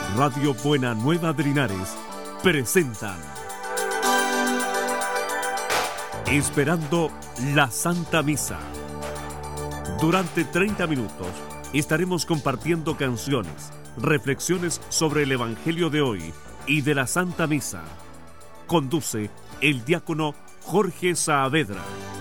Radio Buena Nueva de Linares presentan Esperando la Santa Misa. Durante 30 minutos estaremos compartiendo canciones, reflexiones sobre el Evangelio de hoy y de la Santa Misa. Conduce el diácono Jorge Saavedra.